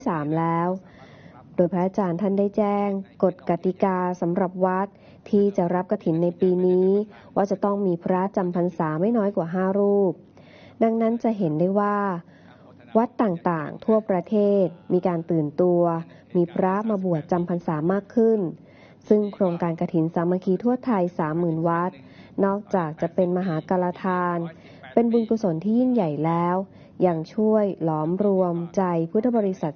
3แล้วโดยพระอาจารย์ท่านได้แจ้งกฎกติกาสำหรับวัดที่จะรับกฐินในปีนี้ว่าจะต้องมีพระจำพรรษาไม่น้อยกว่า5รูปดังนั้นจะเห็นได้ว่าวัดต่างๆทั่วประเทศมีการตื่นตัวมีพระมาบวชจำพรรษามากขึ้นซึ่งโครงการกฐินสามัคคีทั่วไทย 30,000 วัดนอกจากจะเป็นมหากาฬทานเป็นบุญกุศลที่ยิ่งใหญ่แล้วยังช่วยหลอมรวมใจพุทธบริษัท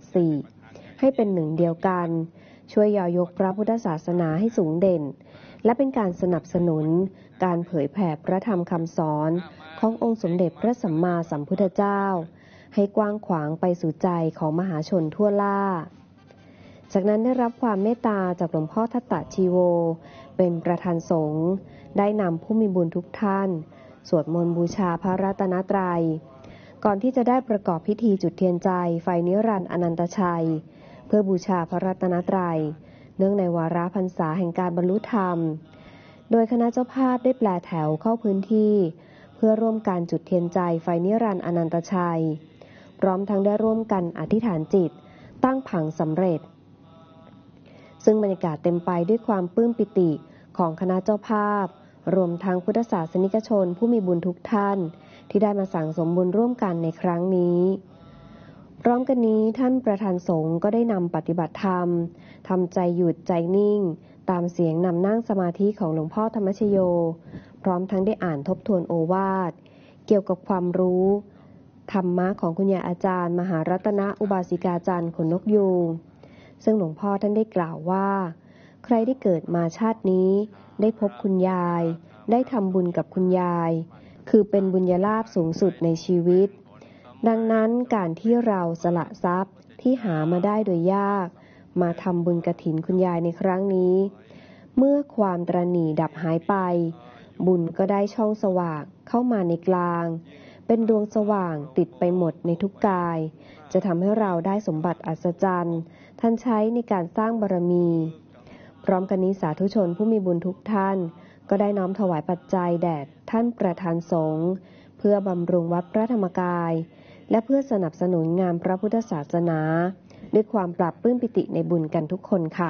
4ให้เป็นหนึ่งเดียวกันช่วยย่อยกพระพุทธศาสนาให้สูงเด่นและเป็นการสนับสนุนการเผยแผ่พระธรรมคำสอนขององค์สมเด็จพระสัมมาสัมพุทธเจ้าให้กว้างขวางไปสู่ใจของมหาชนทั่วล่าจากนั้นได้รับความเมตตาจากหลวงพ่อทัตตชีโวเป็นประธานสงฆ์ได้นำผู้มีบุญทุกท่านสวดมนต์บูชาพระรัตนตรัยก่อนที่จะได้ประกอบพิธีจุดเทียนใจไฟนิรันดร์อนันตชัยเพื่อบูชาพระรัตนตรัยเนื่องในวาระพรรษาแห่งการบรรลุธรรมโดยคณะเจ้าภาพได้แปลแถวเข้าพื้นที่เพื่อร่วมการจุดเทียนใจไฟนิรันดร์อนันตชัยพร้อมทั้งได้ร่วมกันอธิษฐานจิตตั้งผังสำเร็จซึ่งบรรยากาศเต็มไปด้วยความปลื้มปิติของคณะเจ้าภาพรวมทั้งพุทธศาสนิกชนผู้มีบุญทุกท่านที่ได้มาสั่งสมบุญร่วมกันในครั้งนี้พร้อมกันนี้ท่านประธานสงฆ์ก็ได้นำปฏิบัติธรรมทำใจหยุดใจนิ่งตามเสียงนำนั่งสมาธิของหลวงพ่อธรรมชโยพร้อมทั้งได้อ่านทบทวนโอวาทเกี่ยวกับความรู้ธรรมะของคุณยายอาจารย์มหารัตนอุบาสิกาจารย์ขนนกยูงซึ่งหลวงพ่อท่านได้กล่าวว่าใครที่เกิดมาชาตินี้ได้พบคุณยายได้ทำบุญกับคุณยายคือเป็นบุญญาลาภสูงสุดในชีวิตดังนั้นการที่เราสละทรัพย์ที่หามาได้โดยยากมาทำบุญกฐินคุณยายในครั้งนี้เมื่อความตระหนี่ดับหายไปบุญก็ได้ช่องสว่างเข้ามาในกลางเป็นดวงสว่างติดไปหมดในทุกกายจะทำให้เราได้สมบัติอัศจรรย์ท่านใช้ในการสร้างบารมีพร้อมกันนี้สาธุชนผู้มีบุญทุกท่านก็ได้น้อมถวายปัจจัยแด่ท่านประธานสงฆ์เพื่อบำรุงวัดพระธรรมกายและเพื่อสนับสนุนงานพระพุทธศาสนาด้วยความปรับปลื้มปิติในบุญกันทุกคนค่ะ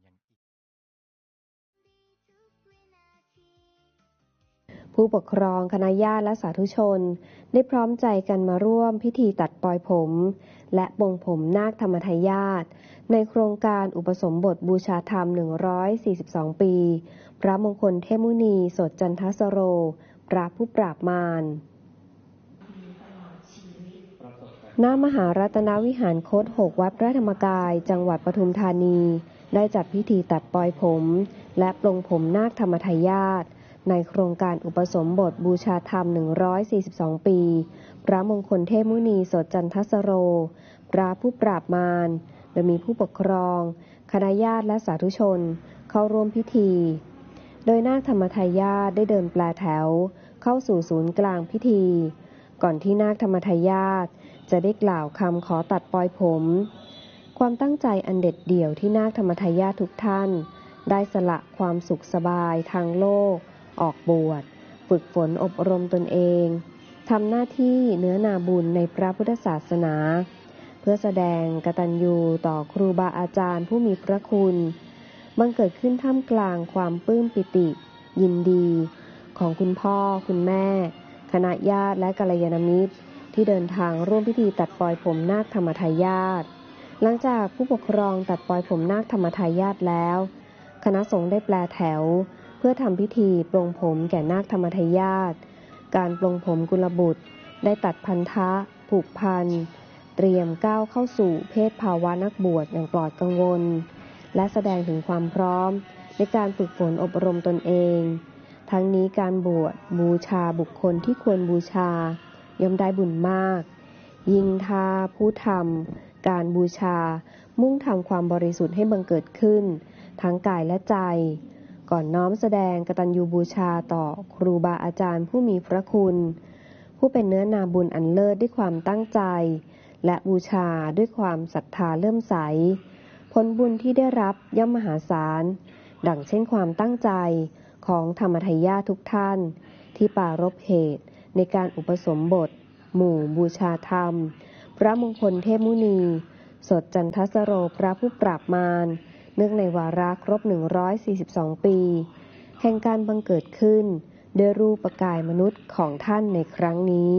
ผู้ปกครองคณะญาติและสาธุชนได้พร้อมใจกันมาร่วมพิธีตัดปลอยผมและปลงผมนาคธรรมทายาทในโครงการอุปสมบทบูชาธรรม142ปีพระมงคลเทพมุนีสดจันทสโรพระผู้ปราบมารณมหารัตนวิหารคต6วัดพระธรรมกายจังหวัดปทุมธานีได้จัดพิธีตัดปลอยผมและปลงผมนาคธรรมทายาทในโครงการอุปสมบทบูชาธรรม142ปีพระมงคลเทพมุนีสดจันทสโรพระผู้ปราบมารโดยมีผู้ปกครองคณะญาติและสาธุชนเข้าร่วมพิธีโดยนาคธรรมทายาทได้เดินแปลแถวเข้าสู่ศูนย์กลางพิธีก่อนที่นาคธรรมทายาทจะได้กล่าวคำขอตัดปลอยผมความตั้งใจอันเด็ดเดี่ยวที่นาคธรรมทายาททุกท่านได้สละความสุขสบายทางโลกออกบวชฝึกฝนอบรมตนเองทำหน้าที่เนื้อนาบุญในพระพุทธศาสนาเพื่อแสดงกตัญญูต่อครูบาอาจารย์ผู้มีพระคุณบังเกิดขึ้นท่ามกลางความปลื้มปิติยินดีของคุณพ่อคุณแม่คณะญาติและกัลยาณมิตรที่เดินทางร่วมพิธีตัดปลอยผมนาคธรรมทายาทหลังจากผู้ปกครองตัดปลอยผมนาคธรรมทายาทแล้วคณะสงฆ์ได้แปลแถวเพื่อทำพิธีปลงผมแก่นาคธรรมทายาทการปลงผมกุลบุตรได้ตัดพันธะผูกพันเตรียมก้าวเข้าสู่เพศภาวะนักบวชอย่างปลอดกังวลและแสดงถึงความพร้อมในการฝึกฝนอบรมตนเองทั้งนี้การบวชบูชาบุคคลที่ควรบูชาย่อมได้บุญมากยิ่งถ้าผู้ทำการบูชามุ่งทำความบริสุทธิ์ให้บังเกิดขึ้นทั้งกายและใจก่อนน้อมแสดงกตัญญูบูชาต่อครูบาอาจารย์ผู้มีพระคุณผู้เป็นเนื้อนาบุญอันเลิศด้วยความตั้งใจและบูชาด้วยความศรัทธาเลื่อมใสผลบุญที่ได้รับย่อมมหาศาลดังเช่นความตั้งใจของธรรมทายาททุกท่านที่ปรารภเหตุในการอุปสมบทหมู่บูชาธรรมพระมงคลเทพมุนีสดจันทสโรพระผู้ปราบมารเนื่องในวาระครบ142 ปีแห่งการบังเกิดขึ้นด้วยรูปกายมนุษย์ของท่านในครั้งนี้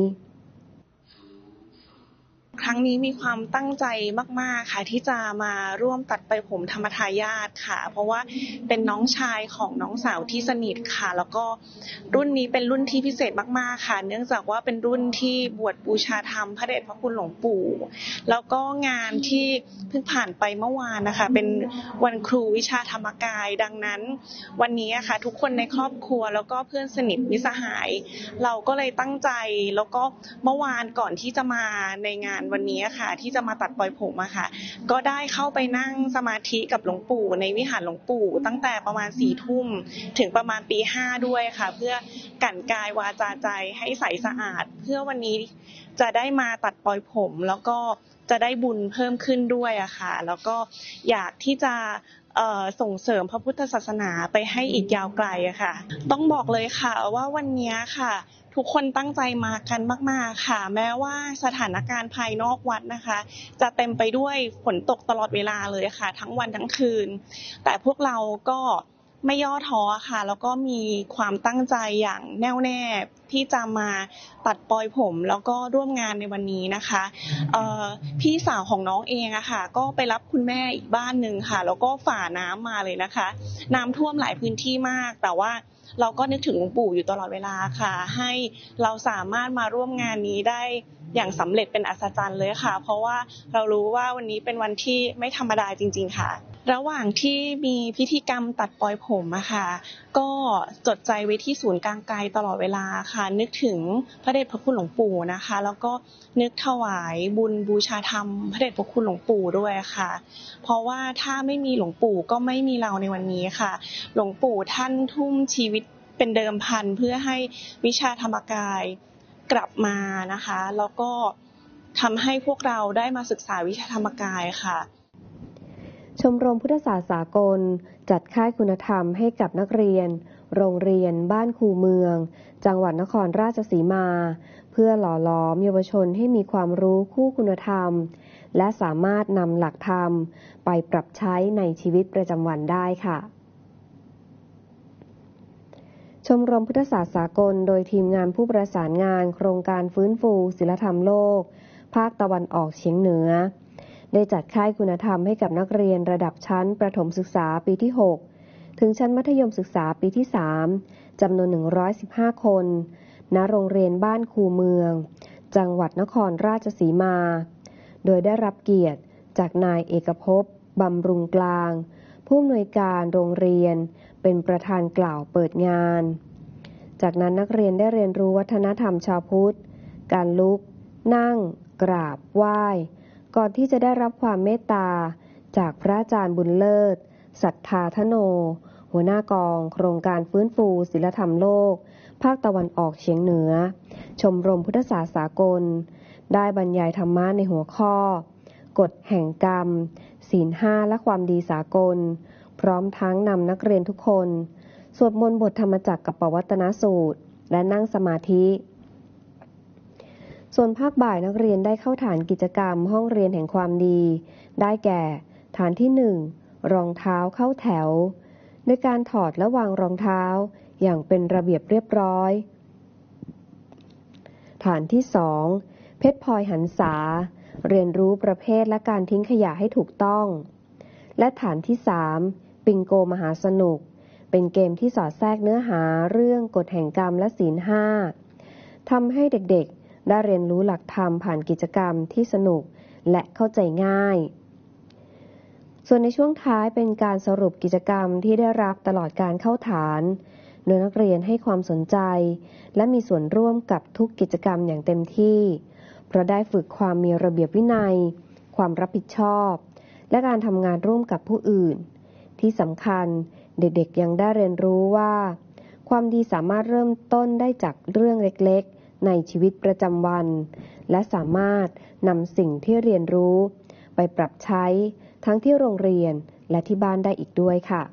ครั้งนี้มีความตั้งใจมากๆค่ะที่จะมาร่วมตัดไปผมธรรมทายาทค่ะเพราะว่าเป็นน้องชายของน้องสาวที่สนิทค่ะแล้วก็รุ่นนี้เป็นรุ่นที่พิเศษมากๆค่ะเนื่องจากว่าเป็นรุ่นที่บวชบูชาธรรมพระเดชพระคุณหลวงปู่แล้วก็งานที่เพิ่งผ่านไปเมื่อวานนะคะเป็นวันครูวิชาธรรมกายดังนั้นวันนี้ค่ะทุกคนในครอบครัวแล้วก็เพื่อนสนิทมิตรสหายเราก็เลยตั้งใจแล้วก็เมื่อวานก่อนที่จะมาในงานวันนี้ค่ะที่จะมาตัดปล่อยผมอะค่ะก็ได้เข้าไปนั่งสมาธิกับหลวงปู่ในวิหารหลวงปู่ตั้งแต่ประมาณ4 ทุ่มถึงประมาณตี 5ด้วยค่ะเพื่อกลั่นกายวาจาใจให้ใสสะอาดเพื่อวันนี้จะได้มาตัดปล่อยผมแล้วก็จะได้บุญเพิ่มขึ้นด้วยอะค่ะแล้วก็อยากที่จะส่งเสริมพระพุทธศาสนาไปให้อีกยาวไกลอะค่ะต้องบอกเลยค่ะว่าวันนี้ค่ะทุกคนตั้งใจมากันมากๆค่ะแม้ว่าสถานการณ์ภายนอกวัดนะคะจะเต็มไปด้วยฝนตกตลอดเวลาเลยค่ะทั้งวันทั้งคืนแต่พวกเราก็ไม่ย่อท้อค่ะแล้วก็มีความตั้งใจอย่างแน่วแน่ที่จะมาตัดปลอยผมแล้วก็ร่วมงานในวันนี้นะคะพี่สาวของน้องเองอะค่ะก็ไปรับคุณแม่อีกบ้านนึงค่ะแล้วก็ฝ่าน้ำมาเลยนะคะน้ำท่วมหลายพื้นที่มากแต่ว่าเราก็นึกถึงหลวงปู่อยู่ตลอดเวลาค่ะให้เราสามารถมาร่วมงานนี้ได้อย่างสำเร็จเป็นอัศจรรย์เลยค่ะเพราะว่าเรารู้ว่าวันนี้เป็นวันที่ไม่ธรรมดาจริงๆค่ะระหว่างที่มีพิธีกรรมตัดปลอยผมอะค่ะก็จดใจไว้ที่ศูนย์กลางกายตลอดเวลาค่ะนึกถึงพระเดชพระคุณหลวงปู่นะคะแล้วก็นึกถวายบุญบูชาธรรมพระเดชพระคุณหลวงปู่ด้วยค่ะเพราะว่าถ้าไม่มีหลวงปู่ก็ไม่มีเราในวันนี้ค่ะหลวงปู่ท่านทุ่มชีวิตเป็นเดิมพันเพื่อให้วิชาธรรมกายกลับมานะคะแล้วก็ทำให้พวกเราได้มาศึกษาวิชาธรรมกายค่ะชมรมพุทธศาสตร์สากลจัดค่ายคุณธรรมให้กับนักเรียนโรงเรียนบ้านคูเมืองจังหวัดนครราชสีมาเพื่อหล่อหลอมเยาวชนให้มีความรู้คู่คุณธรรมและสามารถนำหลักธรรมไปปรับใช้ในชีวิตประจำวันได้ค่ะชมรมพุทธศาสตร์สากลโดยทีมงานผู้ประสานงานโครงการฟื้นฟูศีลธรรมโลกภาคตะวันออกเฉียงเหนือได้จัดค่ายคุณธรรมให้กับนักเรียนระดับชั้นประถมศึกษาปีที่6ถึงชั้นมัธยมศึกษาปีที่3จำนวน115คนณโรงเรียนบ้านคูเมืองจังหวัดนครราชสีมาโดยได้รับเกียรติจากนายเอกภพบำรุงกลางผู้อำนวยการโรงเรียนเป็นประธานกล่าวเปิดงานจากนั้นนักเรียนได้เรียนรู้วัฒนธรรมชาวพุทธการลุกนั่งกราบไหว้ก่อนที่จะได้รับความเมตตาจากพระอาจารย์บุญเลิศศรัทธาทโนหัวหน้ากองโครงการฟื้นฟูศีลธรรมโลกภาคตะวันออกเฉียงเหนือชมรมพุทธศาสตร์สากลได้บรรยายธรรมะในหัวข้อกฎแห่งกรรมศีล 5และความดีสากลพร้อมทั้งนำนักเรียนทุกคนสวดมนต์บทธรรมจักรกับปวัตตนสูตรและนั่งสมาธิส่วนภาคบ่ายนักเรียนได้เข้าฐานกิจกรรมห้องเรียนแห่งความดีได้แก่ฐานที่1รองเท้าเข้าแถวในการถอดและวางรองเท้าอย่างเป็นระเบียบเรียบร้อยฐานที่2เพชรพลอยหันษาเรียนรู้ประเภทและการทิ้งขยะให้ถูกต้องและฐานที่3ปิงโกมหาสนุกเป็นเกมที่สอดแทรกเนื้อหาเรื่องกฎแห่งกรรมและศีล 5ทำให้เด็กๆได้เรียนรู้หลักธรรมผ่านกิจกรรมที่สนุกและเข้าใจง่ายส่วนในช่วงท้ายเป็นการสรุปกิจกรรมที่ได้รับตลอดการเข้าฐานโดยนักเรียนให้ความสนใจและมีส่วนร่วมกับทุกกิจกรรมอย่างเต็มที่เพราะได้ฝึกความมีระเบียบวินัยความรับผิดชอบและการทำงานร่วมกับผู้อื่นที่สำคัญเด็กๆยังได้เรียนรู้ว่าความดีสามารถเริ่มต้นได้จากเรื่องเล็กๆในชีวิตประจำวันและสามารถนำสิ่งที่เรียนรู้ไปปรับใช้ทั้งที่โรงเรียนและที่บ้านได้อีกด้วยค่ะ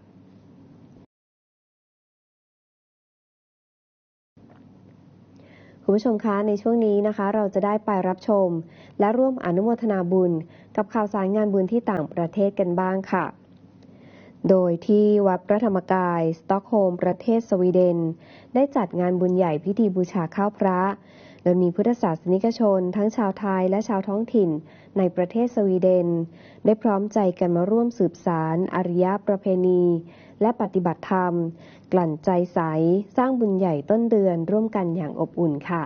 คุณผู้ชมคะในช่วงนี้นะคะเราจะได้ไปรับชมและร่วมอนุโมทนาบุญกับข่าวสารงานบุญที่ต่างประเทศกันบ้างค่ะโดยที่วัดพระธรรมกายสต็อกโฮล์มประเทศสวีเดนได้จัดงานบุญใหญ่พิธีบูชาข้าวพระโดยมีพุทธศาสนิกชนทั้งชาวไทยและชาวท้องถิ่นในประเทศสวีเดนได้พร้อมใจกันมาร่วมสืบสานอารยประเพณีและปฏิบัติธรรมกลั่นใจใสสร้างบุญใหญ่ต้นเดือนร่วมกันอย่างอบอุ่นค่ะ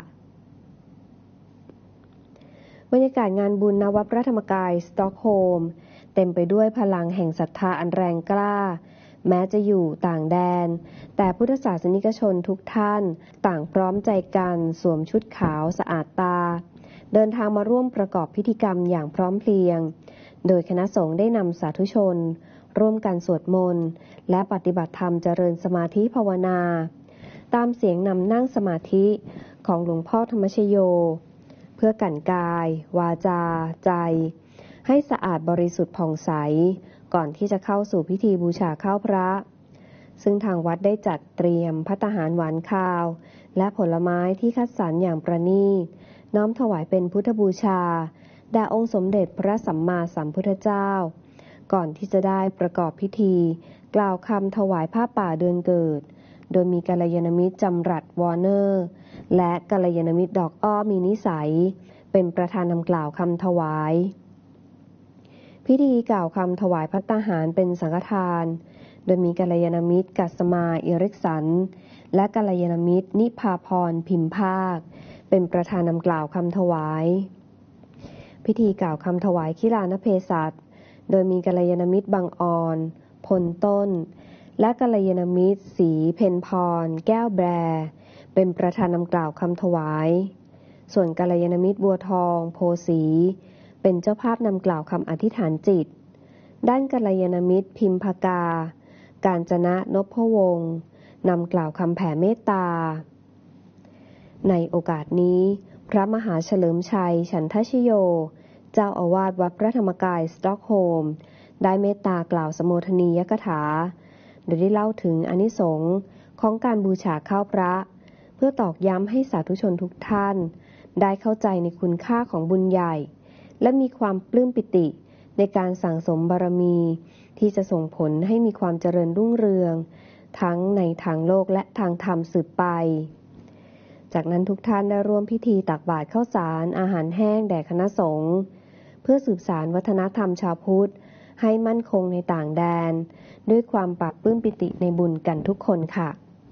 บรรยากาศงานบุญณวัดพระธรรมกายสต็อกโฮล์มเต็มไปด้วยพลังแห่งศรัทธาอันแรงกล้าแม้จะอยู่ต่างแดนแต่พุทธศาสนิกชนทุกท่านต่างพร้อมใจกันสวมชุดขาวสะอาดตาเดินทางมาร่วมประกอบพิธีกรรมอย่างพร้อมเพรียงโดยคณะสงฆ์ได้นำสาธุชนร่วมกันสวดมนต์และปฏิบัติธรรมเจริญสมาธิภาวนาตามเสียงนำนั่งสมาธิของหลวงพ่อธรรมชโยเพื่อกั่นกายวาจาใจให้สะอาดบริสุทธิ์ผ่องใสก่อนที่จะเข้าสู่พิธีบูชาข้าวพระซึ่งทางวัดได้จัดเตรียมภัตตาหารหวานคาวและผลไม้ที่คัดสรรอย่างประณีตน้อมถวายเป็นพุทธบูชาแด่องค์สมเด็จพระสัมมาสัมพุทธเจ้าก่อนที่จะได้ประกอบพิธีกล่าวคำถวายผ้าป่าเดือนเกิดโดยมีกัลยาณมิตรจำรัดวอร์เนอร์และกัลยาณมิตรดอกอ้อมีนิสัยเป็นประธานนำกล่าวคำถวายพิธีกล่าวคำถวายภัตตาหารเป็นสังฆทานโดยมีกัลยาณมิตรกัสมาอิริกสันและกัลยาณมิตรนิพาพรพิมพาคเป็นประธานนำกล่าวคำถวายพิธีกล่าวคำถวายขิลานเพศัตโดยมีกัลยาณมิตรบางออนพลต้นและกัลยาณมิตรศรีเพ็ญพรแก้วแบรเป็นประธานนำกล่าวคำถวายส่วนกัลยาณมิตรบัวทองโพสีเป็นเจ้าภาพนำกล่าวคำอธิษฐานจิตด้านกัลยาณมิตรพิมพากากาญจนะนพวงศ์นำกล่าวคำแผ่เมตตาในโอกาสนี้พระมหาเฉลิมชัยฉันทชโยเจ้าอาวาสวัดพระธรรมกายสต็อกโฮล์มได้เมตตากล่าวสโมทนียกถาโดยได้เล่าถึงอานิสงส์ของการบูชาข้าวพระเพื่อตอกย้ำให้สาธุชนทุกท่านได้เข้าใจในคุณค่าของบุญใหญ่และมีความปลื้มปิติในการสั่งสมบารมีที่จะส่งผลให้มีความเจริญรุ่งเรืองทั้งในทางโลกและทางธรรมสืบไปจากนั้นทุกท่านได้ร่วมพิธีตักบาตรข้าวสารอาหารแห้งแด่คณะสงฆ์เพื่อสืบสานวัฒนธรรมชาวพุทธให้มั่นคงในต่างแดนด้วยความปรับปลื้มปิติในบุญกันทุกคนค่ะ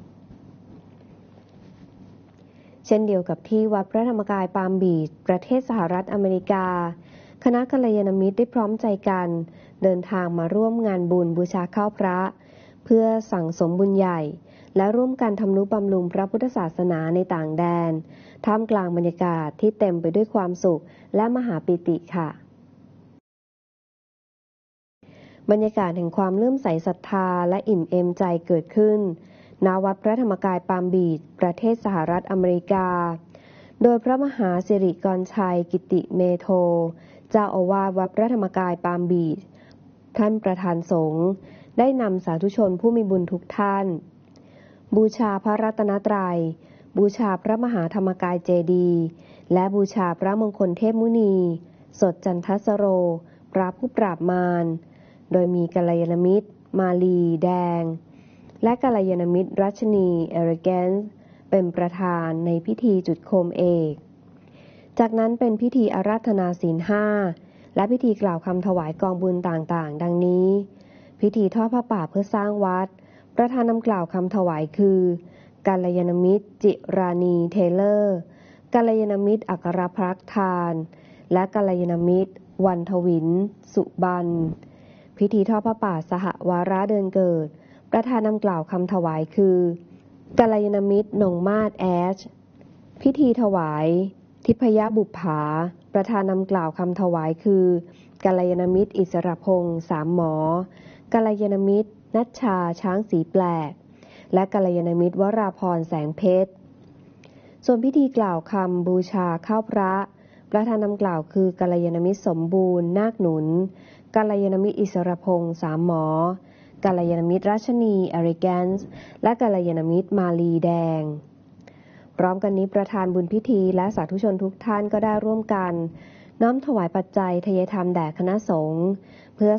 เช่นเดียวกับที่วัดพระธรรมกายปาล์มบีชประเทศสหรัฐอเมริกาคณะกัลยาณมิตรได้พร้อมใจกันเดินทางมาร่วมงานบุญบูชาข้าวพระเพื่อสั่งสมบุญใหญ่และร่วมกันทำนุบำรุงพระพุทธศาสนาในต่างแดนท่ามกลางบรรยากาศที่เต็มไปด้วยความสุขและมหาปิติค่ะบรรยากาศแห่งความเลื่อมใสศรัทธาและอิ่มเอมใจเกิดขึ้นณวัดพระธรรมกายปาล์มบีชประเทศสหรัฐอเมริกาโดยพระมหาสิริกรชัยกิติเมโทเจ้าอาวาสวัดพระธรรมกายปาล์มบีชท่านประธานสงฆ์ได้นำสาธุชนผู้มีบุญทุกท่านบูชาพระรัตนตรัยบูชาพระมหาธรรมกายเจดีย์และบูชาพระมงคลเทพมุนีสดจันทสโรพระผู้ปราบมารโดยมีกัลยาณมิตรมาลีแดงและกัลยาณมิตรรัชนีเอริแกนซ์เป็นประธานในพิธีจุดโคมเอกจากนั้นเป็นพิธีอาราธนาศีล 5และพิธีกล่าวคำถวายกองบุญต่างๆดังนี้พิธีทอดผ้าป่าเพื่อสร้างวัดประธานนำกล่าวคำถวายคือกัลยาณมิตรจิรานีเทเลอร์กัลยาณมิตรอัครพักทานและกัลยาณมิตรวันทวินสุบันพิธีทอดผ้าป่าสหวาระเดือนเกิดประธานนำกล่าวคำถวายคือกัลยาณมิตรนงมาศแอชพิธีถวายทิพยบุปผาประธานนำกล่าวคำถวายคือกัลยาณมิตรอิสรพงษ์สามหมอกัลยาณมิตรนัชชาช้างสีแปลกและกัลยาณมิตรวราพรแสงเพชรส่วนพิธีกล่าวคำบูชาข้าวพระประธานนำกล่าวคือกัลยาณมิตรสมบูรณ์นาคหนุนกัลยาณมิตรอิสรพงษ์สามหมอกัลยาณมิตรราชนีเอริแกนซ์และกัลยาณมิตรมาลีแดงพร้อมกันนี้ประธานบุญพิธีและสาธุชนทุกท่านก็ได้ร่วมกันน้อมถวายปัจจัยทายธรรมแด่คณะสงฆ์